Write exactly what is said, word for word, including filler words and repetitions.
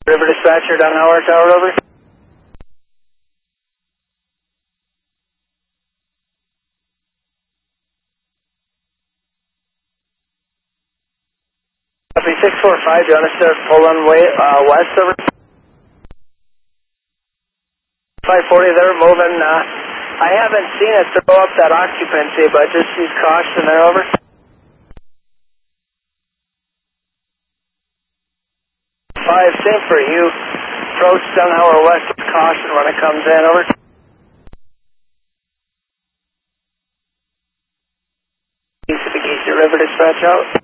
River Dispatcher, Dunhauer Tower, over. Copy six four five, do you want us to pull on way uh, west, over? five forty, they're moving. Uh, I haven't seen it throw up that occupancy, but just use caution there, over. five, same for you. Approach Dunhauer west with caution when it comes in, over. East of the Geezer River Dispatch out.